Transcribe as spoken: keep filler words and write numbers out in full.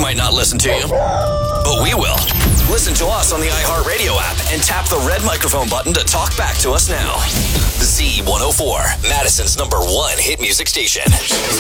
might not listen to you, but we will. Listen to us on the iHeartRadio app and tap the red microphone button to talk back to us now. Z one oh four, Madison's number one hit music station.